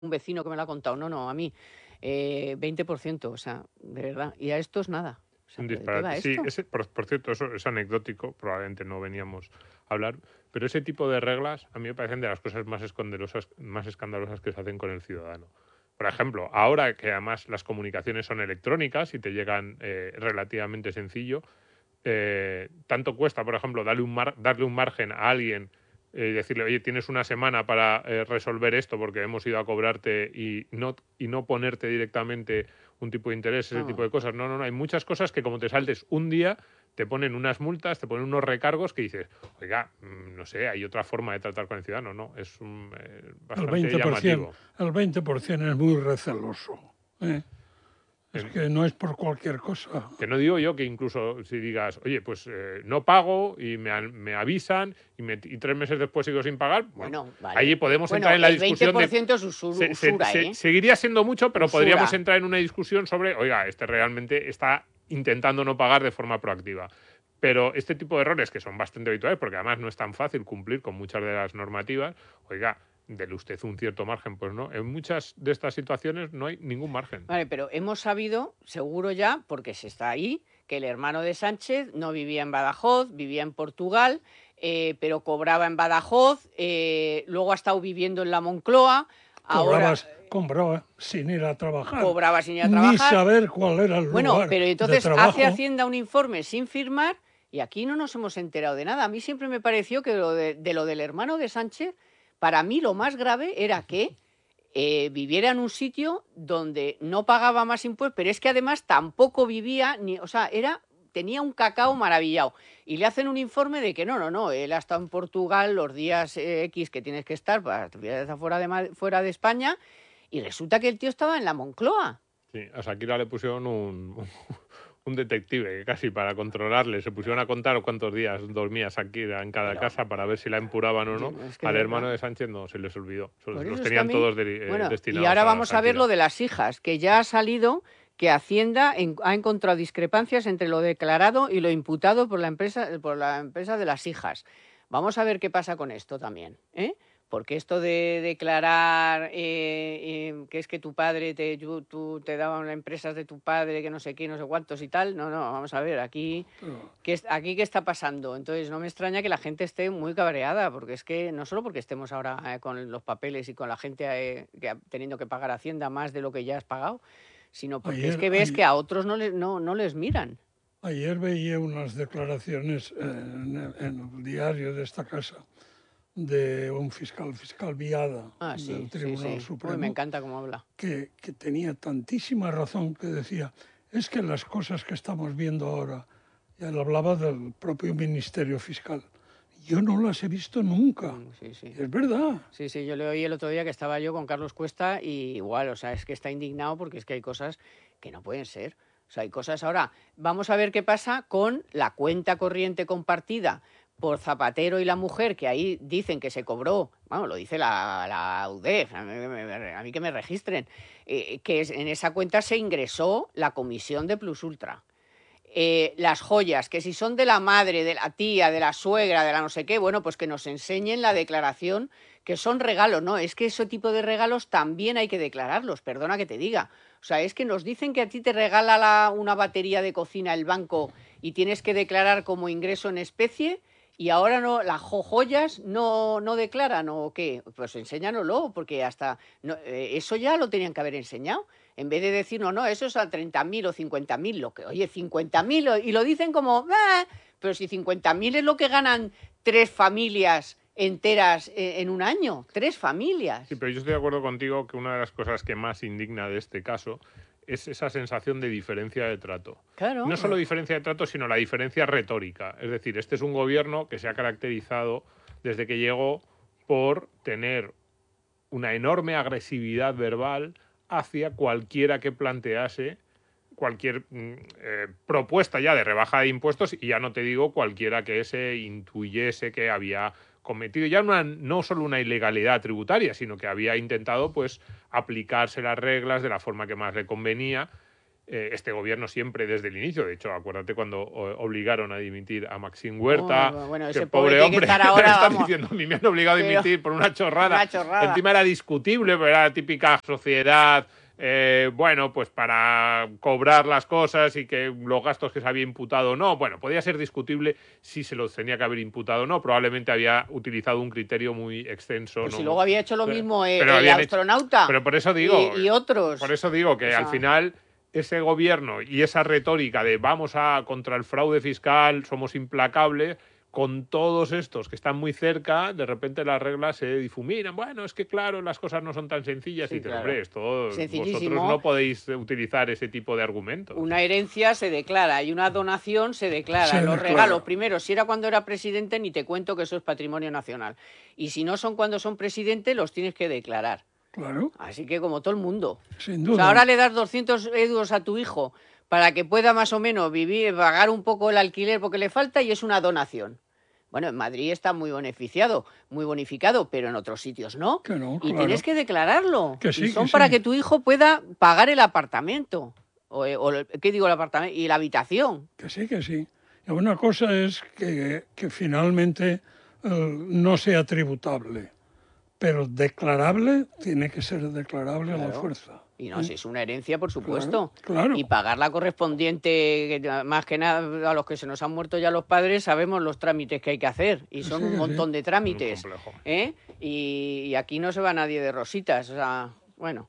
un vecino que me lo ha contado. No, no, a mí 20%, o sea, de verdad. Y a estos nada. O Es sea, un ¿pero de qué va disparate. Sí, esto? por cierto, eso es anecdótico, probablemente no veníamos a hablar, pero ese tipo de reglas a mí me parecen de las cosas más escandalosas que se hacen con el ciudadano. Por ejemplo, ahora que además las comunicaciones son electrónicas y te llegan relativamente sencillo, tanto cuesta, por ejemplo, darle un margen a alguien y decirle, oye, tienes una semana para resolver esto porque hemos ido a cobrarte y no ponerte directamente un tipo de interés, ese tipo Vamos. de cosas. No, no, no. Hay muchas cosas que como te saltes un día, te ponen unas multas, te ponen unos recargos que dices, oiga, no sé, hay otra forma de tratar con el ciudadano. No, es El bastante 20%, llamativo. el 20% es muy receloso. ¿Eh? Es En- que no es por cualquier cosa. Que no digo yo que incluso si digas, oye, pues no pago y me avisan y 3 meses después sigo sin pagar, bueno, Bueno, allí vale. podemos entrar Bueno, en la el discusión de... 20% es usura, ¿eh? Seguiría siendo mucho, pero podríamos Usura. entrar en una discusión sobre, oiga, este realmente está intentando no pagar de forma proactiva. Pero este tipo de errores, que son bastante habituales, porque además no es tan fácil cumplir con muchas de las normativas, oiga, dele usted un cierto margen. Pues no, en muchas de estas situaciones no hay ningún margen. Vale, pero hemos sabido, seguro ya, porque se está ahí, que el hermano de Sánchez no vivía en Badajoz, vivía en Portugal, pero cobraba en Badajoz, luego ha estado viviendo en la Moncloa, ahora Cobraba sin ir a trabajar, cobraba sin ir a ni trabajar. saber cuál era el Bueno, lugar pero de entonces hace trabajo. Hacienda un informe sin firmar y aquí no nos hemos enterado de nada. A mí siempre me pareció que de lo del hermano de Sánchez, para mí lo más grave era que viviera en un sitio donde no pagaba más impuestos, pero es que además tampoco vivía, ni, o sea, tenía un cacao maravillado. Y le hacen un informe de que no, no, no, él ha estado en Portugal los días X que tienes que estar para actividades fuera de España, y resulta que el tío estaba en la Moncloa. Sí, a Shakira le pusieron un detective casi para controlarle. Se pusieron a contar cuántos días dormía Shakira en cada Pero casa para ver si la empuraban o no. es que de Al hermano verdad. de Sánchez no, se les olvidó. Por Los eso es que a tenían mí. todos Bueno, y destinados ahora a vamos a ver lo Shakira. de las hijas, que ya ha salido que Hacienda ha encontrado discrepancias entre lo declarado y lo imputado por la empresa de las hijas. Vamos a ver qué pasa con esto también, ¿eh? Porque esto de declarar que es que tu padre tú te daban empresas de tu padre, que no sé qué, no sé cuántos y tal, no, no, vamos a ver, aquí Pero ¿qué está pasando? Entonces no me extraña que la gente esté muy cabreada, porque es que no solo porque estemos ahora con los papeles y con la gente teniendo que pagar Hacienda más de lo que ya has pagado, sino porque es ayer, que ves que ayer, a otros no les miran. ayer veía unas declaraciones en el diario de esta casa de un fiscal Viada Ah, del sí, sí, Tribunal sí. Uy, me Supremo encanta cómo habla. que tenía tantísima razón que decía, es que las cosas que estamos viendo ahora, y él hablaba del propio Ministerio Fiscal, yo no las he visto nunca. Sí, sí. Y es verdad. Sí, sí, yo le oí el otro día que estaba yo con Carlos Cuesta y igual, o sea, es que está indignado porque es que hay cosas que no pueden ser. O sea, hay cosas ahora. Vamos a ver qué pasa con la cuenta corriente compartida por Zapatero y la mujer, que ahí dicen que se cobró, bueno, lo dice la UDEF, a mí que me registren, en esa cuenta se ingresó la comisión de Plus Ultra. Las joyas, que si son de la madre, de la tía, de la suegra, de la no sé qué, bueno, pues que nos enseñen la declaración, que son regalos, ¿no? Es que ese tipo de regalos también hay que declararlos, perdona que te diga. O sea, es que nos dicen que a ti te regala una batería de cocina el banco y tienes que declarar como ingreso en especie y ahora no, las joyas no declaran o qué. Pues enséñanoslo, porque hasta eso ya lo tenían que haber enseñado. En vez de decir, no, no, eso es a 30.000 o 50.000, lo que, oye, 50.000, y lo dicen como, pero si 50.000 es lo que ganan 3 familias enteras en un año, 3 familias. Sí, pero yo estoy de acuerdo contigo que una de las cosas que más indigna de este caso es esa sensación de diferencia de trato. No Claro. solo diferencia de trato, sino la diferencia retórica. Es decir, este es un gobierno que se ha caracterizado desde que llegó por tener una enorme agresividad verbal hacia cualquiera que plantease cualquier propuesta ya de rebaja de impuestos, y ya no te digo cualquiera que se intuyese que había cometido ya no solo una ilegalidad tributaria, sino que había intentado pues aplicarse las reglas de la forma que más le convenía. este gobierno siempre desde el inicio. De hecho, acuérdate cuando obligaron a dimitir a Maxim Huerta. Bueno, que ese pobre tiene hombre que estar ahora, está vamos. diciendo, a mí me han obligado a Pero- dimitir por una chorrada. Una chorrada. Encima era discutible, pero era la típica sociedad, bueno, pues para cobrar las cosas y que los gastos que se había imputado o no. Bueno, podía ser discutible si se los tenía que haber imputado o no. Probablemente había utilizado un criterio muy extenso. Pues ¿no? si luego había hecho lo Pero- mismo pero el habían hecho- astronauta Pero por eso digo... y otros. Por eso digo que O sea, al final ese gobierno y esa retórica de vamos a contra el fraude fiscal, somos implacables, con todos estos que están muy cerca, de repente las reglas se difuminan. Bueno, es que claro, las cosas no son tan sencillas. Sí, Y dices, claro. hombre, vosotros Sencillísimo. no podéis utilizar ese tipo de argumentos. Una herencia se declara y una donación se declara. Se Los declara. regalos, primero, si era cuando era presidente, ni te cuento que eso es patrimonio nacional. Y si no son cuando son presidente, los tienes que declarar. Claro, Así que como todo el mundo. sin O duda. sea, ahora le das 200 euros a tu hijo para que pueda más o menos vivir, pagar un poco el alquiler porque le falta y es una donación. Bueno, en Madrid está muy beneficiado, muy bonificado, pero en otros sitios no. Que no, Y claro. tienes que declararlo. Que sí, y son que para sí. que tu hijo pueda pagar el apartamento. ¿Qué digo el apartamento? Y la habitación. Que sí, que sí. Y una cosa es que finalmente no sea tributable, pero declarable tiene que ser declarable a la Claro. fuerza. Y no, si es una herencia, por supuesto. claro. Y pagar la correspondiente, más que nada a los que se nos han muerto ya los padres, sabemos los trámites que hay que hacer. Y son Sí, un sí. montón de trámites. Muy complejo. ¿Eh? Y aquí no se va nadie de rositas. O sea, bueno.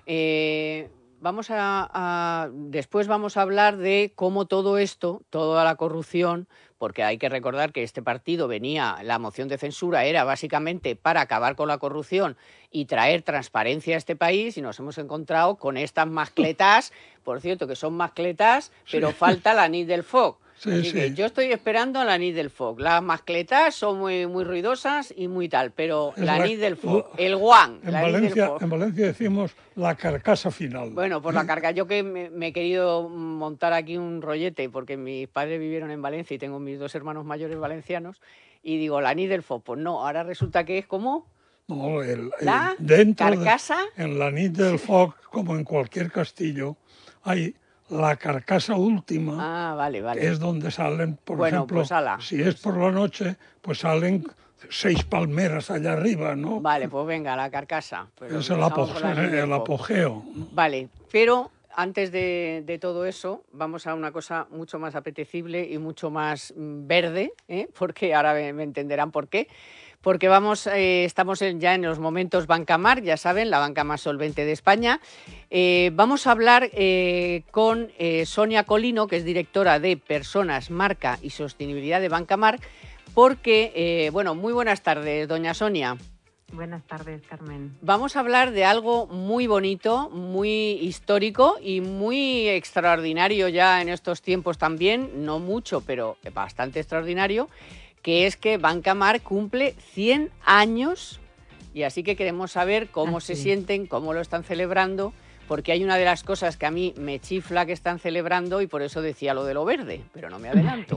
Después vamos a hablar de cómo todo esto, toda la corrupción, porque hay que recordar que este partido la moción de censura era básicamente para acabar con la corrupción y traer transparencia a este país, y nos hemos encontrado con estas mascletas, por cierto, que son mascletas, pero falta la nit del foc. Sí, Así sí. que yo estoy esperando a la nit del foc. Las mascletas son muy, muy ruidosas y muy tal, pero Es la la- nit del foc, el guan, En la nit del Valencia, foc. en Valencia decimos la carcasa final. Bueno, por la carga. Yo que me he querido montar aquí un rollete, porque mis padres vivieron en Valencia y tengo mis 2 hermanos mayores valencianos, y digo, la nit del foc. Pues no, ahora resulta que es como No, la dentro carcasa. en la nit del foc, como en cualquier castillo, hay la carcasa última, Ah, vale, que vale. es donde salen, por Bueno, ejemplo, pues ala. si es por la noche, pues salen 6 palmeras allá arriba, ¿no? Vale, pues venga, la carcasa. Pero Es el empezamos con la nit del foc. apogeo. ¿no? Vale, pero antes de todo eso, vamos a una cosa mucho más apetecible y mucho más verde, ¿eh? Porque ahora me entenderán por qué. Porque estamos ya en los momentos Bancamar, ya saben, la banca más solvente de España. Vamos a hablar con Sonia Colino, que es directora de Personas, Marca y Sostenibilidad de Bancamar, porque, bueno, muy buenas tardes, doña Sonia. Buenas tardes, Carmen. Vamos a hablar de algo muy bonito, muy histórico y muy extraordinario ya en estos tiempos también, no mucho, pero bastante extraordinario, que es que Bancamar cumple 100 años y así que queremos saber cómo se sienten, cómo lo están celebrando, porque hay una de las cosas que a mí me chifla que están celebrando y por eso decía lo de lo verde, pero no me adelanto.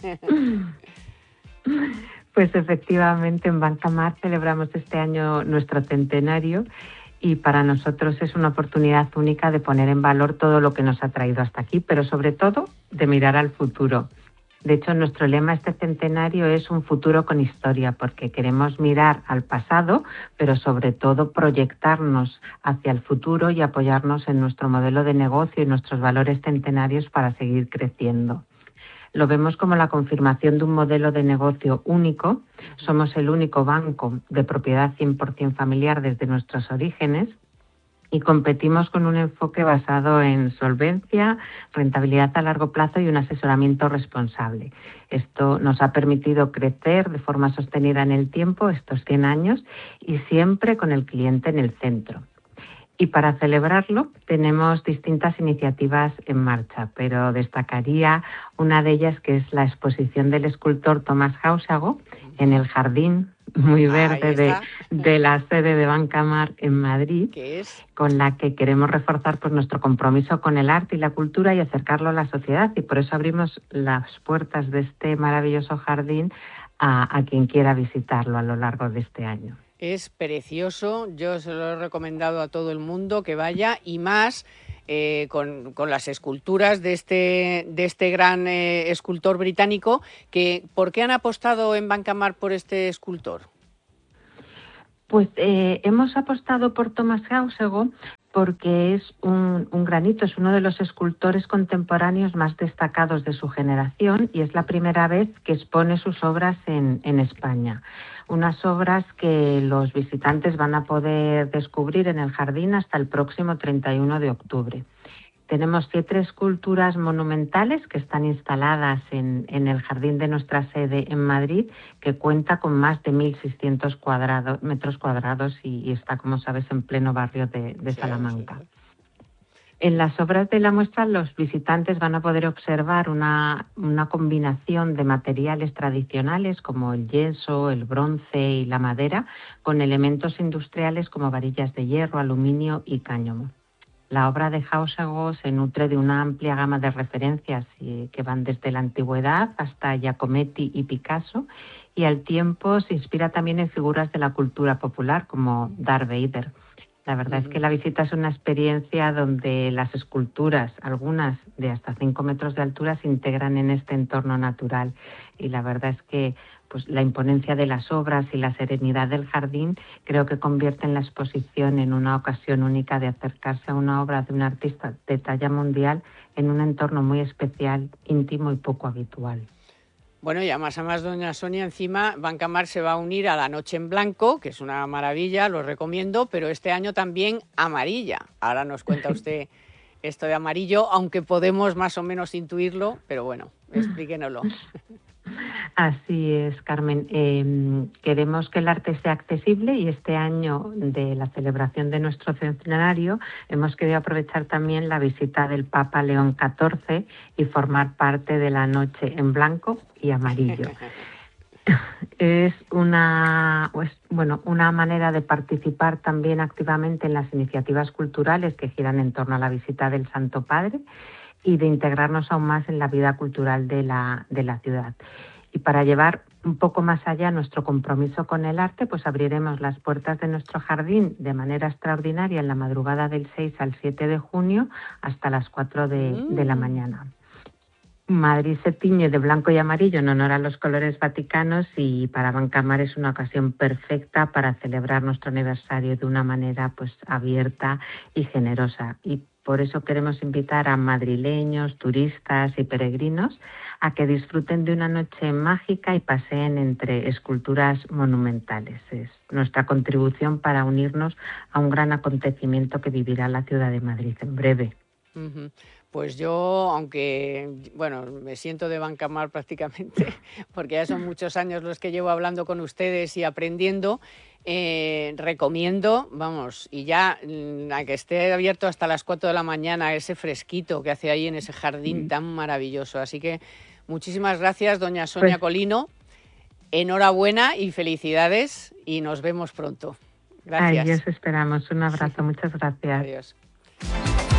Pues efectivamente en Bancamar celebramos este año nuestro centenario y para nosotros es una oportunidad única de poner en valor todo lo que nos ha traído hasta aquí, pero sobre todo de mirar al futuro. De hecho, nuestro lema este centenario es un futuro con historia, porque queremos mirar al pasado, pero sobre todo proyectarnos hacia el futuro y apoyarnos en nuestro modelo de negocio y nuestros valores centenarios para seguir creciendo. Lo vemos como la confirmación de un modelo de negocio único. Somos el único banco de propiedad 100% familiar desde nuestros orígenes y competimos con un enfoque basado en solvencia, rentabilidad a largo plazo y un asesoramiento responsable. Esto nos ha permitido crecer de forma sostenida en el tiempo, estos 100 años, y siempre con el cliente en el centro. Y para celebrarlo tenemos distintas iniciativas en marcha, pero destacaría una de ellas que es la exposición del escultor Tomás Jáusago en el jardín muy verde de la sede de Bancamar en Madrid, ¿Qué es? con la que queremos reforzar pues nuestro compromiso con el arte y la cultura y acercarlo a la sociedad, y por eso abrimos las puertas de este maravilloso jardín a quien quiera visitarlo a lo largo de este año. Es precioso, yo se lo he recomendado a todo el mundo que vaya y más con las esculturas de este gran escultor británico. ¿Por qué han apostado en Bancamar por este escultor? Pues hemos apostado por Thomas Haussego porque es un granito, es uno de los escultores contemporáneos más destacados de su generación y es la primera vez que expone sus obras en España. Unas obras que los visitantes van a poder descubrir en el jardín hasta el próximo 31 de octubre. Tenemos 7 esculturas monumentales que están instaladas en el jardín de nuestra sede en Madrid, que cuenta con más de 1.600 metros cuadrados y está, como sabes, en pleno barrio de Salamanca. Sí. En las obras de la muestra los visitantes van a poder observar una combinación de materiales tradicionales como el yeso, el bronce y la madera, con elementos industriales como varillas de hierro, aluminio y cáñamo. La obra de Haussego se nutre de una amplia gama de referencias que van desde la antigüedad hasta Giacometti y Picasso, y al tiempo se inspira también en figuras de la cultura popular como Darth Vader. La verdad es que la visita es una experiencia donde las esculturas, algunas de hasta 5 metros de altura, se integran en este entorno natural, y la verdad es que pues la imponencia de las obras y la serenidad del jardín creo que convierten la exposición en una ocasión única de acercarse a una obra de un artista de talla mundial en un entorno muy especial, íntimo y poco habitual. Bueno, y además, doña Sonia, encima Bancamar se va a unir a la Noche en Blanco, que es una maravilla, lo recomiendo, pero este año también amarilla. Ahora nos cuenta usted esto de amarillo, aunque podemos más o menos intuirlo, pero bueno, explíquenoslo. Así es, Carmen. Queremos que el arte sea accesible y este año de la celebración de nuestro centenario hemos querido aprovechar también la visita del Papa León XIV y formar parte de la Noche en Blanco y Amarillo. Es una manera de participar también activamente en las iniciativas culturales que giran en torno a la visita del Santo Padre y de integrarnos aún más en la vida cultural de la ciudad. Y para llevar un poco más allá nuestro compromiso con el arte, pues abriremos las puertas de nuestro jardín de manera extraordinaria en la madrugada del 6 al 7 de junio hasta las 4 de la mañana. Madrid se tiñe de blanco y amarillo en honor a los colores vaticanos y para Bancamar es una ocasión perfecta para celebrar nuestro aniversario de una manera pues abierta y generosa. Y por eso queremos invitar a madrileños, turistas y peregrinos a que disfruten de una noche mágica y paseen entre esculturas monumentales. Es nuestra contribución para unirnos a un gran acontecimiento que vivirá la ciudad de Madrid en breve. Uh-huh. Pues yo, aunque, bueno, me siento de Bancamar prácticamente, porque ya son muchos años los que llevo hablando con ustedes y aprendiendo, recomiendo, vamos, y ya a que esté abierto hasta las 4 de la mañana, ese fresquito que hace ahí en ese jardín tan maravilloso. Así que muchísimas gracias, doña Sonia Colino, enhorabuena y felicidades, y nos vemos pronto. Gracias. Ahí os esperamos. Un abrazo, muchas gracias. Adiós.